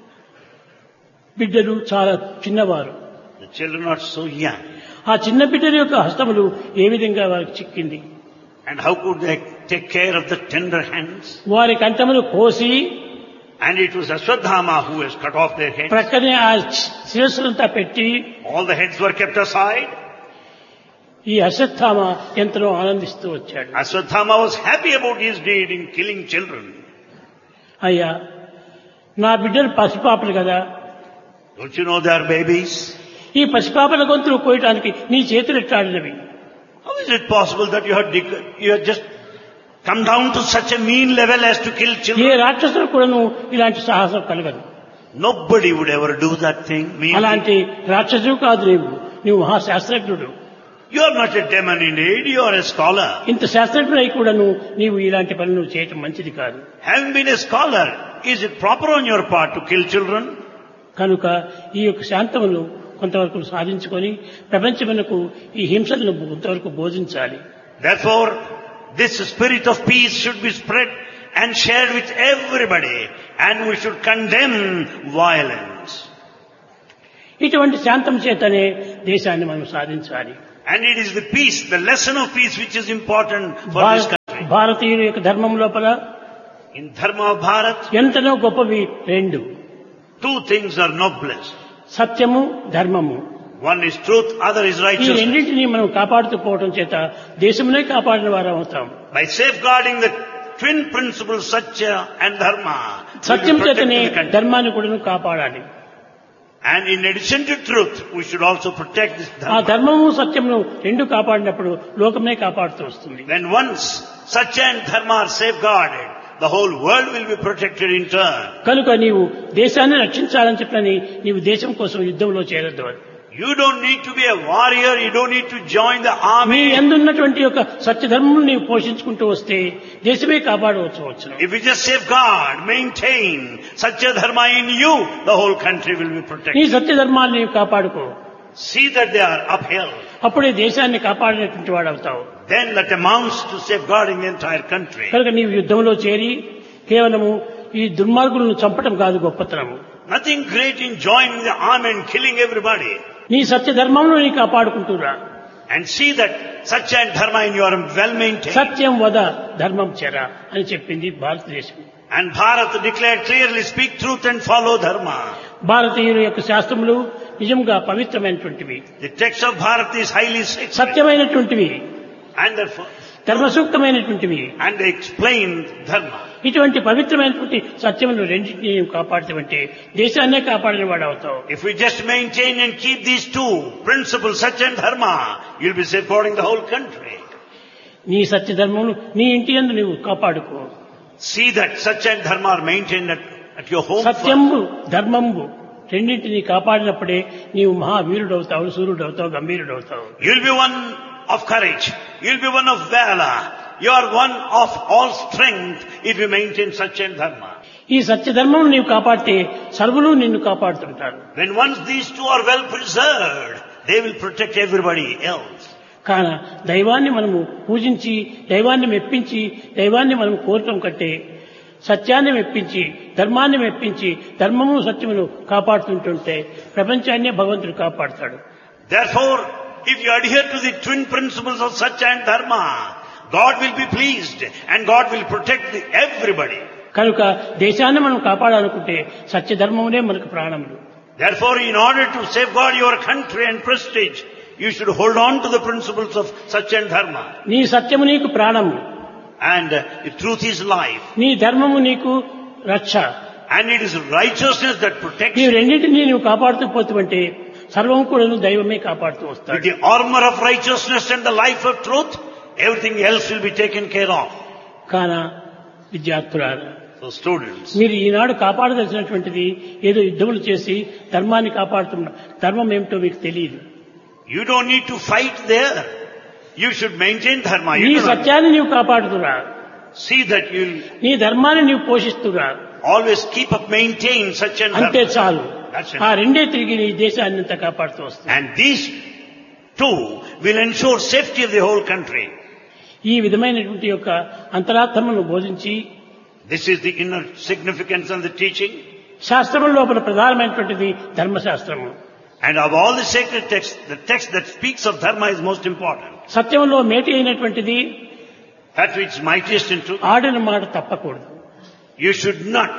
బిడ్డలు చాలా చిన్నవారు. The children are so young. ఆ చిన్న బిడ్డల యొక్క హస్తములు ఏ విధంగా వారికి చిక్కింది. And how could they take care of the tender hands? వారి కంఠములు కోసి And it was Ashwadhama who has cut off their heads. ప్రక్కనే ఆ శిరస్సులంతా పెట్టి All the heads were kept aside. ఈ అశ్వత్థామ ఎంతనో ఆనందిస్తూ వచ్చాడు. Ashwadhama was happy about his deed in killing children. అయ్యా, నా బిడ్డలు పసిపాపలు కదా, Don't you know they are babies? ఈ పసిపాపల గొంతులు కోయటానికి నీ చేతులు ఎట్లాడినవి. How is it possible that you have just come down to such a mean level as to kill A children? రాక్షసులు కూడాను ఇలాంటి సాహసం కలగదు. Nobody would ever do that thing. అలాంటి రాక్షసుడు కాదు నీవు మహాశాస్త్రజ్ఞుడు. You are not a demon indeed, you are a scholar. ఇంత శాస్త్రజ్ఞుడై కూడాను నీవు ఇలాంటి పనులు చేయటం మంచిది కాదు. Having been a scholar, is it proper on your part to kill children? కనుక ఈ యొక్క శాంతమును కొంతవరకు సాధించుకొని ప్రపంచమునకు ఈ హింసలను కొంతవరకు బోధించాలి. Therefore, this spirit of peace should be spread and shared with everybody, and we should condemn violence. ఇటువంటి శాంతం చేతనే దేశాన్ని మనం సాధించాలి. And it is the peace, the lesson of peace which is important for this country. భారతీయుల యొక్క ధర్మం లోపల In Dharma of Bharat, ఎంతనో గొప్పవి రెండు, two things are noblest. సత్యము ధర్మము. One is truth, other is ఈ righteousness. రెండింటినీ మనం కాపాడుతూ పోవడం చేత దేశమునే కాపాడిన వారు అవుతాం. By safeguarding the twin principles, Satya and Dharma, we Satyam will protect చేతనే the country. ధర్మాన్ని కూడా కాపాడాలి. And in addition to truth, we should also protect this ఆ Dharma. ధర్మము సత్యమును రెండు కాపాడినప్పుడు లోకమే కాపాడుతూ వస్తుంది. When once Satya and Dharma are safeguarded, the whole world will be protected in turn. కనుక నీవు దేశాన్ని రక్షించాలని చెప్పని నీవు దేశం కోసం యుద్ధంలో చేరద్దు. You don't need to be a warrior. You don't need to join the me army. ఎందున్నటువంటి యొక్క సత్యధర్మం నీవు పోషించుకుంటూ వస్తే దేశమే కాపాడవచ్చు. If you just safeguard, maintain Satya Dharma in you, the whole country will be నీ protected. సత్యధర్మాన్ని నీవు కాపాడుకో. See that they are upheld. అప్పుడే దేశాన్ని కాపాడినటువంటి వాడు అవుతావు. Then that amounts to safeguarding the entire country. కనుక నీవు యుద్ధంలో చేరి కేవలము ఈ దుర్మార్గులను చంపటం కాదు గొప్పతనము. Nothing great in joining the army and killing everybody. నీ సత్యధర్మంలో నీ కాపాడుకుంటురా. And see that Satya and Dharma in you are well maintained. సత్యం వద ధర్మం చెర అని చెప్పింది భారతదేశం. And Bharat declared clearly, speak truth and follow Dharma. భారతీయుల యొక్క శాస్త్రములు నిజంగా పవిత్రమైనటువంటివి, The text of Bharat is highly sacred. సత్యమైనటువంటివి, And therefore, ధర్మసూక్తమైనటువంటివి. and they explain Dharma. ఇటువంటి పవిత్రమైనటువంటి సత్యములు రెండింటినీ నీవు కాపాడుతావంటే దేశాన్నే కాపాడిన వాడు అవుతావు. If we just maintain and keep these two principles, Satya and Dharma, you'll be safeguarding the whole country. నీ సత్యధర్మమును నీ ఇంటి యందు నీవు కాపాడుకో. See that Satya and Dharma are maintained at your home. సత్యము ధర్మము రెండింటినీ కాపాడినప్పుడే నీవు మహావీరుడవుతావు, సూర్యుడవుతావు, గంభీరుడవుతావు. You'll be one of courage. You'll be one of valor. You are one of all strength if you maintain Satya and Dharma. ఈ సత్యధర్మం నీవు కాపాడితే సర్వులు నిన్ను కాపాడుతుంటారు. When once these two are well preserved, they will protect everybody else. కాన దైవాన్ని మనము పూజించి దైవాన్ని మెప్పించి దైవాన్ని మనం కోరటం కంటే సత్యాన్ని మెప్పించి ధర్మాన్ని మెప్పించి ధర్మము సత్యమును కాపాడుతుంటుంటే ప్రపంచాన్నే భగవంతుడు కాపాడుతాడు. Therefore, if you adhere to the twin principles of Satya and Dharma, God will be pleased and God will protect everybody. కనుక దేశాన్ని మనం కాపాడాలనుకుంటే సత్యధర్మమునే మనకు ప్రాణములు. Therefore, in order to safeguard your country and prestige, you should hold on to the principles of Satya and Dharma. నీ సత్యము నీకు ప్రాణము, And the truth is life. నీ ధర్మము నీకు రక్ష. And it is righteousness that protects ఈ you. రెండింటినీ నువ్వు కాపాడుతూ పోతుంటే సర్వం కూడా దైవమే కాపాడుతూ With వస్తాడు. the armor of righteousness and the life of truth, everything else will be taken care of. కాన విద్యార్థులారా, So students, మీరు ఈనాడు కాపాడదలసినటువంటిది ఏదో యుద్ధములు చేసి ధర్మాన్ని కాపాడుతున్న ధర్మం ఏమిటో మీకు తెలియదు. you don't need to fight there. You should maintain Dharma. నీ You do not సత్యాన్ని నీవు కాపాడుతురా, see that you'll నీ ధర్మాన్ని నీవు పోషిస్తురా, always keep up, maintain Satya and అంతే Dharma. చాలు. That's it. ఆ రెండే తిరిగి నీ దేశాన్ని అంతా కాపాడుతూ వస్తాయి. And these two will ensure safety of the whole country. ఈ విధమైనటువంటి యొక్క అంతరార్థమును బోధించి This is the inner significance of the teaching. శాస్త్రముల లోపల ప్రధానమైనటువంటిది ధర్మశాస్త్రము. And of all the sacred texts, the text that speaks of Dharma is most important. సత్యంలో మేటి అయినటువంటిది That which is mightiest in truth. ఆడిన మాట తప్పకూడదు. You should not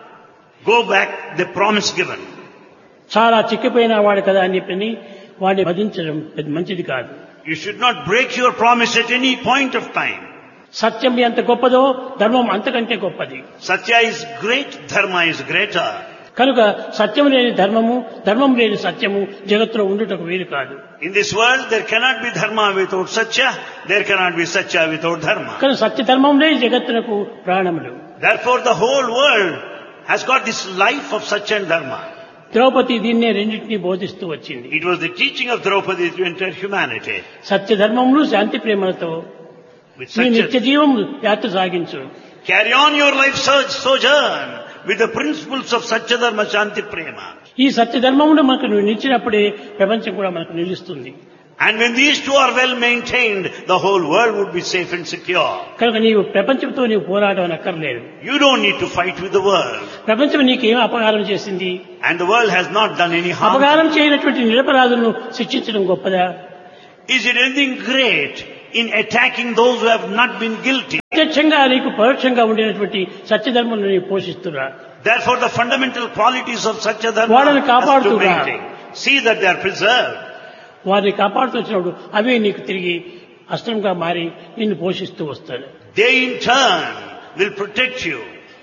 go back the promise given. చాలా చిక్కిపోయిన వాడు కదా అని చెప్పి వాడిని వధించడం పెద్ద మంచిది కాదు. You should not break your promise at any point of time. సత్యం ఎంత గొప్పదో ధర్మం అంతకంటే గొప్పది. Satya is great, Dharma is greater. కనుక సత్యం లేని ధర్మము, ధర్మం లేని సత్యము జగత్తులో ఉండుటకు వీలు కాదు. In this world, there cannot be Dharma without Satya. There cannot be Satya without Dharma. కానీ సత్య ధర్మంలో జగత్తునకు ప్రాణములు. Therefore, the whole world has got this life of Satya and Dharma. Draupadi దీన్నే రెండింటినీ బోధిస్తూ వచ్చింది. It was the teaching of Draupadi to entire humanity. సత్య ధర్మములు శాంతి ప్రేమలతో With నీ నిత్య Satya, జీవం యాత్ర సాగించు. carry on your life sojourn with the principles of Satya Dharma Shanti Prema. ఈ సత్య ధర్మమును మనకు నువ్వు నిలిచినప్పుడే ప్రపంచం కూడా మనకు నిలుస్తుంది. And when these two are well maintained, the whole world would be safe and secure. కనుక నీవు ప్రపంచంతో నీవు పోరాటం అక్కర్లేదు. You don't need to fight with the world. ప్రపంచం నీకేం అపకారం చేసింది? And the world has not done any harm. అపకారం చేయనటువంటి నిరపరాధులను శిక్షించడం గొప్పదా? Is it anything great in attacking those who have not been guilty? ప్రత్యక్షంగా నీకు పరోక్షంగా ఉండినటువంటి సత్యధర్మను నీవు పోషిస్తున్నా. Therefore, the fundamental qualities of Satya Dharma వాళ్ళని has to కాపాడుతున్నా. maintain. See that they are preserved. వారిని కాపాడుతూ వచ్చినప్పుడు అవే నీకు తిరిగి అస్త్రంగా మారి నిన్ను పోషిస్తూ వస్తాడు. They in turn will protect you.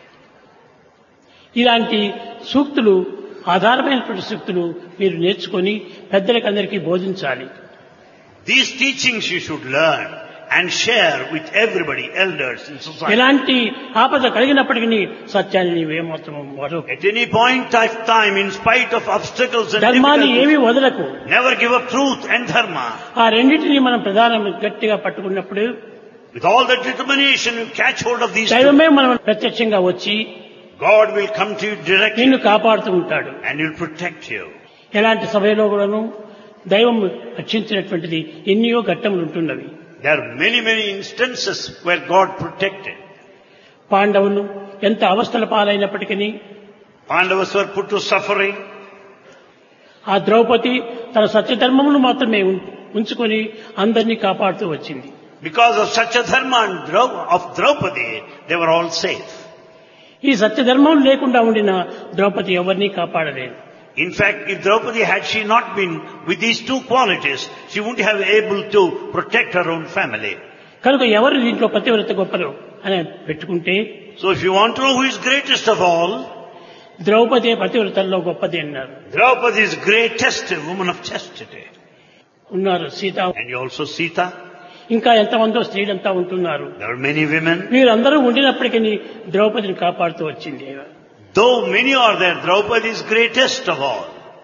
ఇలాంటి సూక్తులు ఆధారమైనటువంటి సూక్తులు మీరు నేర్చుకొని పెద్దలకు అందరికీ బోధించాలి. These teachings you should learn and share with everybody, elders in society. ఎలాంటి ఆపద కలిగినప్పటికీ సత్యాన్ని నీవేమాత్రం వదలకు. At any point of time, in spite of obstacles and ధర్మాన్ని ఏమీ difficulties, వదలకు. never give up truth and dharma. ఆ రెండింటినీ మనం ప్రధానంగా గట్టిగా పట్టుకున్నప్పుడు With all the determination, you catch hold of these two. దైవమే మనం ప్రత్యక్షంగా వచ్చి God will come to you directly నిన్ను కాపాడుతూ ఉంటాడు. and will protect you. ఎలాంటి సభలో కూడాను దైవం రక్షించినటువంటిది ఎన్నో ఘట్టములు ఉంటున్నవి. There are many, many instances where God protected. పాండవులు ఎంత అవస్థల పాలైనప్పటికీ Pandavas were put to suffering. ఆ ద్రౌపది తన సత్యధర్మమును మాత్రమే ఉంచుకొని అందరినీ కాపాడుతూ వచ్చింది. Because of such a dharma and of Draupadi, they were all safe. ఈ సత్యధర్మం లేకుండా ఉండిన ద్రౌపది ఎవరినీ కాపాడలేదు. In fact, if Draupadi had she not been with these two qualities, she wouldn't have able to protect her own family. కనుక ఎవరు దీంట్లో పతివ్రత గొప్పలు అని పెట్టుకుంటే So if you want to know who is greatest of all, ద్రౌపదే పతివ్రతల్లో గొప్పది అన్నారు. Draupadi is greatest, a woman of chastity. ఉన్నారు Sita, And you also Sita. ఇంకా ఎంతమందో స్త్రీలంతా ఉంటున్నారు. There are many women. వీరందరూ ఉండినప్పటికీ ద్రౌపదిని కాపాడుతూ వచ్చింది. Though many are there, Draupadi is greatest of all.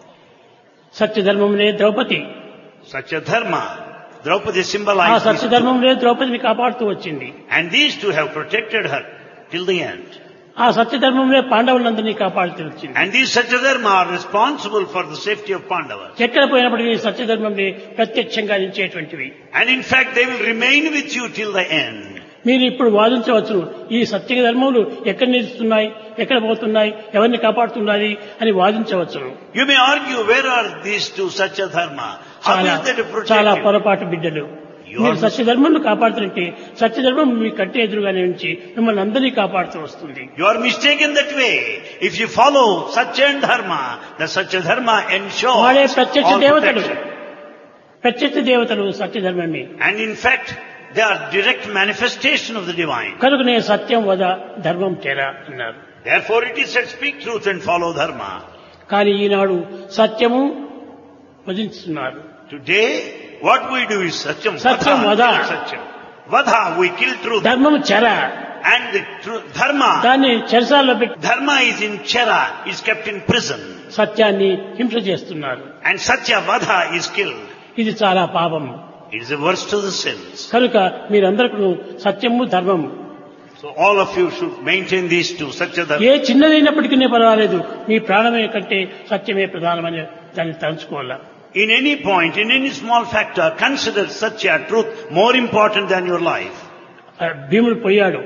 సత్యధర్మంలో Draupadi, Such a dharma. Draupadi ఆ symbolizes these two. సత్యధర్మంలో ద్రౌపదిని కాపాడుతూ వచ్చింది. And these two have protected her till the end. ఆ సత్యధర్మంలో పాండవులందరినీ కాపాడుతూ వచ్చింది. And these Satyadharma are responsible for the safety of Pandavas. ఎక్కడ పోయినప్పటికీ సత్యధర్మంలో ప్రత్యక్షంగా నిలిచేటువంటివి. And in fact, they will remain with you till the end. మీరు ఇప్పుడు వాదించవచ్చు, ఈ సత్య ధర్మములు ఎక్కడ నిలుస్తున్నాయి, ఎక్కడ పోతున్నాయి, ఎవరిని కాపాడుతున్నది అని వాదించవచ్చు. You may argue, where are these two Satyadharma? How is that to protect చాలా you? పొరపాటు బిడ్డలు. మీరు సత్యధర్మంను కాపాడుతుంటే సత్యధర్మం మీ కంటి ఎదురుగానే ఉంచి మిమ్మల్ని అందరినీ కాపాడుతూ వస్తుంది. You are mistaken that way. If you follow Satya and Dharma, the Satyadharma ensures వాడే ప్రత్యక్ష all దేవతలు, protection. ప్రత్యక్ష దేవతలు సత్యధర్మమే. And in fact, they are direct manifestation of the divine. కనుకనే సత్యం వద ధర్మం తెరా అన్నారు. Therefore it is said, speak truth and follow Dharma. కానీ ఈనాడు సత్యము వధిస్తున్నారు. Today, what we do is Satyam. Satyam Vadha, Vadha. kill Satyam. Vadha, we kill truth. ధర్మము చెర, And the Dharma, దాన్ని చెరసాల్లో పెట్టి Dharma is in Chera, is kept in prison. సత్యాన్ని హింస చేస్తున్నారు. And Satya Vadha is killed. ఇది చాలా పాపము. It is the worst of the sins. కనుక మీరందరికీ సత్యము ధర్మము So all of you should maintain these two, Satya A Dharma. చిన్నదైనప్పటికీ పర్వాలేదు, మీ ప్రాణమే కంటే సత్యమే ప్రధానమని దాన్ని తలుచుకోవాలా. In any point, in any small factor, consider Satya, truth, more important than your life. భీముడు పోయాడు.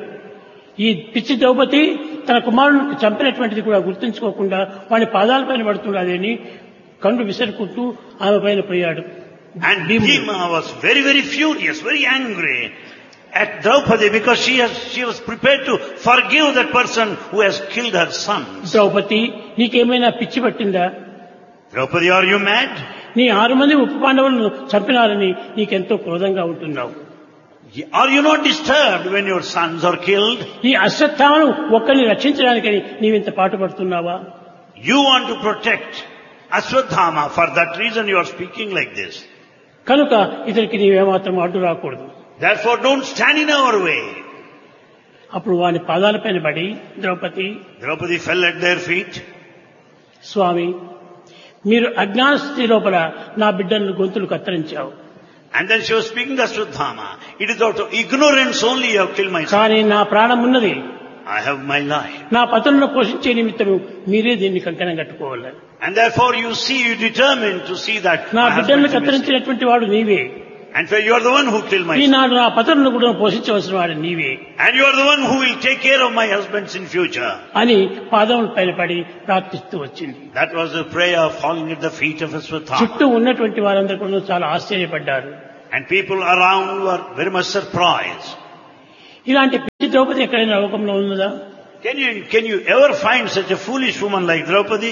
ఈ పిచ్చి ద్రౌపది తన కుమారుని చంపినటువంటిది కూడా గుర్తుంచుకోకుండా వాడి పాదాలపైన పడుతున్నదని కండు విసరుకుంటూ ఆమె పైన పోయాడు. And Bhima was very, very furious, very angry at Draupadi because she was prepared to forgive that person who has killed her son. Draupadi, నీకేమైనా పిచ్చి పట్టిందా? Draupadi, are you mad? నీ 6 మంది ఉప పాండవులను చంపినారని నీకెంతో క్రోధంగా ఉంటున్నావు. Are you not disturbed when your sons are killed? ఈ అశ్వత్థామను ఒక్కరిని రక్షించడానికని నీవింత పాటుపడుతున్నావా? You want to protect Ashwadhama. For that reason you are speaking like this. కనుక ఇతనికి నీవేమాత్రం అడ్డు రాకూడదు. Therefore don't stand in our way. అప్పుడు వాని పాదాలపైన పడి Draupadi fell at their feet. స్వామి, మీరు అజ్ఞాన స్థితి లోపల నా బిడ్డలను గొంతులు కత్తిరించావు. And then she was speaking to Ashwadhama. It is out of ignorance only you have killed my son. కానీ నా ప్రాణం ఉన్నది, I have my life. నా పతులను పోషించే నిమిత్తము మీరే దీన్ని కంకణం కట్టుకోవాలి. And therefore you determined to see that నా my husband బిడ్డలను is missing. కత్తిరించినటువంటి వాడు నీవే. And so you are the one who killed my son. ఈనాడు నా పతులను కూడా పోషించవలసిన వాడు నీవే And you are the one who will take care of my husbands in future. అని పాదముల పైన పడి ప్రార్థిస్తూ వచ్చింది. That was a prayer falling at the feet of Ashwadhama. చుట్టూ ఉన్నటువంటి వారందరూ కూడా చాలా ఆశ్చర్యపడ్డారు. And people around were very much surprised. ఇలాంటి పిచ్చి ద్రౌపది ఎక్కడైనా లోకంలో ఉన్నదా? Can you ever find such a foolish woman like Draupadi?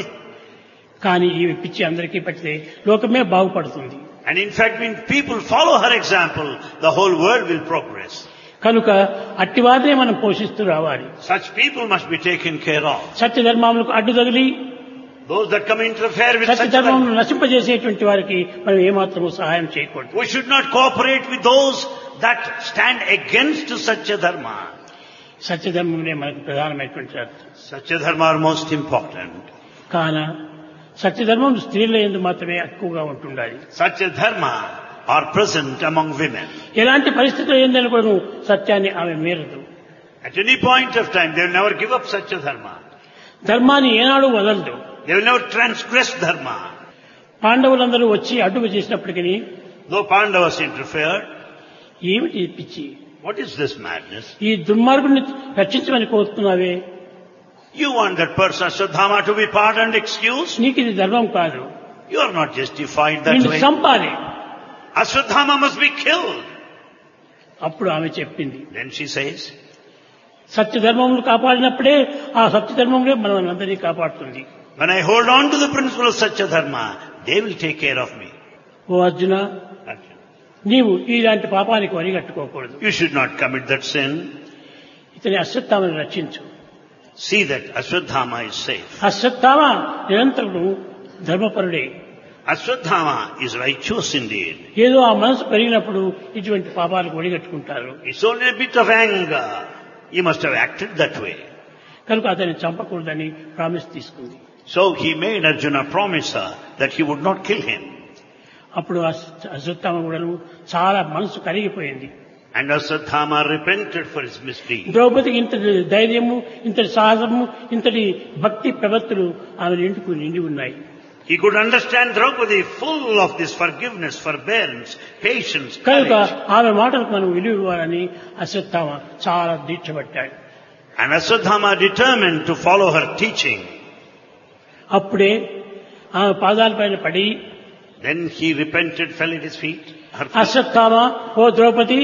కానీ ఈ పిచ్చి అందరికీ పట్టితే లోకమే బాగుపడుతుంది. And in fact, when people follow her example, the whole world will progress. కనుక అట్టివారినే మనం పోషిస్తూ రావాలి. Such people must be taken care of. సత్య ధర్మములకు అడ్డు తగిలి Those that come interfere with Satya such ధర్మమును నశింపజేసేటువంటి వారికి మనం ఏమాత్రము సహాయం చేయకూడదు. we should not cooperate with those that stand against Satya Dharma. సత్యధర్మమే మనకు ప్రధానమైనటువంటి అర్థం. Satya Dharma are most important. కాన సత్యధర్మం స్త్రీల యందు మాత్రమే ఎక్కువగా ఉంటుండాలి. Satya Dharma are present among women. ఎలాంటి పరిస్థితులు ఏందని కూడా సత్యాన్ని ఆమె మీరదు. At any point of time, they will never give up Satya Dharma. ధర్మాన్ని ఏనాడు వదలదు. They will never transgress Dharma. పాండవులందరూ వచ్చి అడ్డుకు చేసినప్పటికీ Though Pandavas interfered, ఏమిటి ఈ పిచ్చి, what is this madness? ఈ దుర్మార్గుని రక్షించమని కోరుతున్నావే, You want that person Ashwadhama to be pardoned, excused? నీకు ఇది ధర్మం కాదు, You are not justified that నిన్ను way. చంపాలి. Ashwadhama must be killed. అప్పుడు ఆమె చెప్పింది, Then she says, సత్యధర్మములు కాపాడినప్పుడే ఆ సత్యధర్మములే మనం అందరినీ కాపాడుతుంది. when I hold on to the principle of Satya Dharma, they will take care of me. ఓ అర్జున, నీవు ఇలాంటి పాపానికి వరిగట్టుకోకూడదు. You should not commit that sin. ఇతని అశ్వత్థామను రక్షించు. See that Ashwadhama is safe. Ashwatthama నిరంతరుడు ధర్మపరుడే. Ashwadhama is righteous indeed. ఏదో ఆ మనసు పెరిగినప్పుడు ఇటువంటి పాపాలకు ఒడిగట్టుకుంటారు. It's only a bit of anger. He must have acted that way. కనుక అతన్ని చంపకూడదని ప్రామిస్ తీసుకుంది. So he made Arjuna promise her that he would not kill him. అప్పుడు అశ్వత్థామ కూడాను చాలా మనసు కరిగిపోయింది. And Ashwadhama repented for his misdeed. ద్రౌపదికి ఇంతటి ధైర్యము, ఇంతటి సాహసము, ఇంతటి భక్తి ప్రవృత్తులు ఆమె నిండి ఉన్నాయి. He could understand Draupadi full of this forgiveness, forbearance, patience, కనుక courage. ఆమె మాటలకు మనం విలువ ఇవ్వాలని అశ్వత్థామ చాలా దీక్ష పట్టాడు. And Ashwadhama determined to follow her teaching. అప్పుడే ఆమె పాదాలపైన పడి, Then he repented, fell at his feet. Her feet. Ashwatthama, ఓ ద్రౌపది,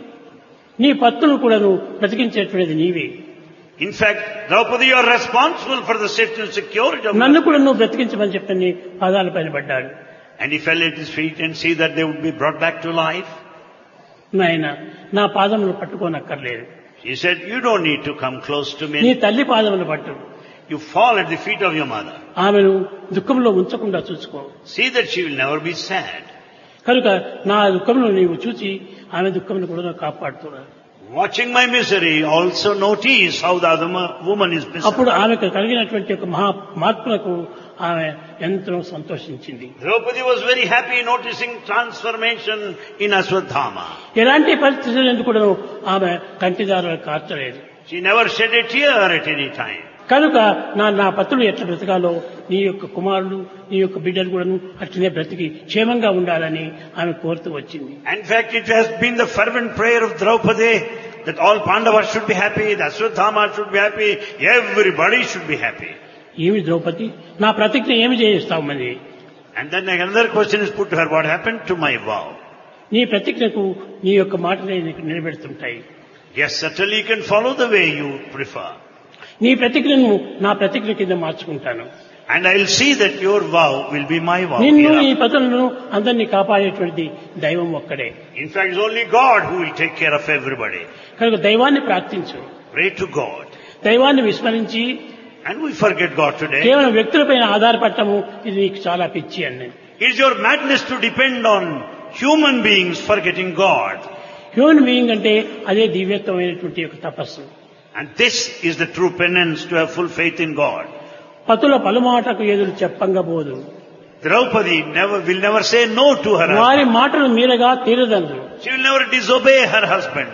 నీ పత్తును కూడాను బ్రతికించేటువంటిది నీవే. In fact, Draupadi, you are responsible for the safety and security of నన్ను కూడా నువ్వు బ్రతికించమని చెప్పని పాదాలపైన పడ్డాడు. And he fell at his feet and see that they would be brought back to life. నాయన, నా పాదములు పట్టుకోనక్కర్లేదు, He said, you don't need to come close to నీ me. తల్లి పాదములు పట్టు. You fall at the feet of your mother. ఆమెను దుఃఖంలో ఉంచకుండా చూసుకో. See that she will never be sad. కనుక నా దుఃఖంలో నీవు చూచి ఆమె దుఃఖంను కూడా కాపాడుతున్నాడు. Watching my misery, also notice how the other woman is అప్పుడు miserable. ఆమెకు కలిగినటువంటి ఒక మార్పులకు ఆమె ఎంతో సంతోషించింది. Draupadi was very happy noticing transformation in Ashwadhama. ఎలాంటి పరిస్థితులు ఎందుకు కూడా ఆమె కంటిదారులు కార్చలేదు. She never shed a tear at any time. కనుక నా పతులు ఎట్లా బ్రతకాలో, నీ యొక్క కుమారుడు, నీ యొక్క బిడ్డలు కూడాను అట్లనే బ్రతికి క్షేమంగా ఉండాలని ఆమె కోరుతూ వచ్చింది. In fact, it has been the fervent prayer of Draupadi that all Pandavas should be happy, the Ashwadhama should be happy, everybody should be happy. ఏమి ద్రౌపది, నా ప్రతిజ్ఞ ఏమి చేయిస్తావు మరి? And then another question is put to her, what happened to my vow? నీ ప్రతిజ్ఞకు నీ యొక్క మాటలే నీకు నిలబెడుతుంటాయి. Yes, certainly you can follow the way you prefer. నీ ప్రతిజ్ఞను నా ప్రతిజ్ఞ కింద మార్చుకుంటాను. And I will see that your vow will be my vow. నిన్ను, hereafter. ఈ పతులను అందరినీ కాపాడేటువంటిది దైవం ఒక్కడే. In fact, it's only God who will take care of everybody. కనుక దైవాన్ని ప్రార్థించు. Pray to God. దైవాన్ని విస్మరించి And we forget God today. కేవలం వ్యక్తులపైన ఆధారపడటము ఇది నీకు చాలా పిచ్చి అని. It is your madness to depend on human beings forgetting God. Human being అంటే అదే దివ్యత్వమైనటువంటి ఒక తపస్సు. And this is the true penance to have full faith in God. పతుల పలుమాటకు ఎదురు చెప్పంగా పోదు. Draupadi will never say no to her వారి husband. మాటలు మీరగా తీరదందు. She will never disobey her husband.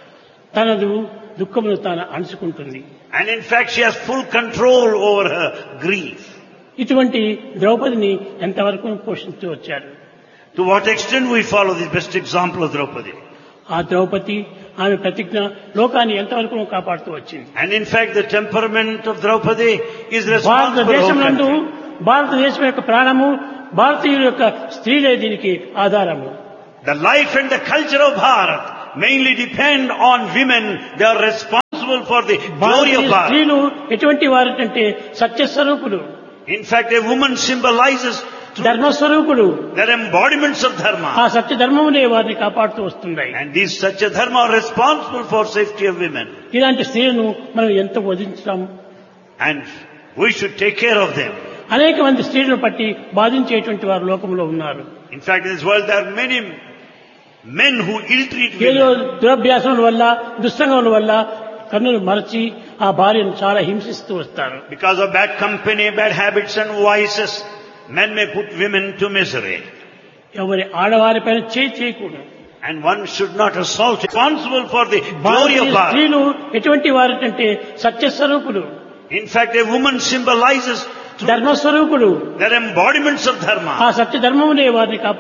తనదు దుఃఖమును తాను అణుచుకుంటుంది. And in fact, she has full control over her grief. ఇటువంటి ద్రౌపదిని ఎంతవరకు పోషిస్తూ వచ్చారు. To what extent we follow the best example of Draupadi. ఆ ద్రౌపది ఆమె ప్రతిజ్ఞ లోకాన్ని ఎంతవరకు కాపాడుతూ వచ్చింది. And in fact, the temperament of Draupadi is responsible for భారతదేశం her నందు country. భారతదేశం యొక్క ప్రాణము, భారతీయుల యొక్క స్త్రీలే దీనికి ఆధారము. The life and the culture of Bharat mainly depend on women. They are responsible for the glory Bharatiya of Bharat. స్త్రీలు ఎటువంటి వారంటే సత్యస్వరూపులు, In fact, a woman symbolizes truth. ధర్మస్వరూపులు. They're embodiments of ఆ dharma. సత్య ధర్మములే వారిని కాపాడుతూ వస్తున్నాయి. And these Satya Dharma are responsible for safety of women. ఇలాంటి స్త్రీలను మనం ఎంత వధించాము. And we should take care of them. అనేక మంది స్త్రీలను పట్టి బాధించేటువంటి వారు లోకంలో ఉన్నారు. In fact, in this world there are many Men who ill-treat ఏదో women, దురభ్యాసముల వల్ల దుస్సంగముల వల్ల కన్నులు మరచి ఆ భార్యను చాలా హింసిస్తూ వస్తారు. because of bad company, bad habits and vices, men may put women to misery. ఎవరి ఆడవారిపైన చేయకూడదు. And one should not assault, responsible for the glory Bharatiya of God. స్త్రీలు ఎటువంటి వారంటే సత్యస్వరూపులు, In fact, a woman symbolizes ధర్మస్వరూపుడు. their embodiments of dharma. ఆ సత్య ధర్మమునే వారిని కాపాడు.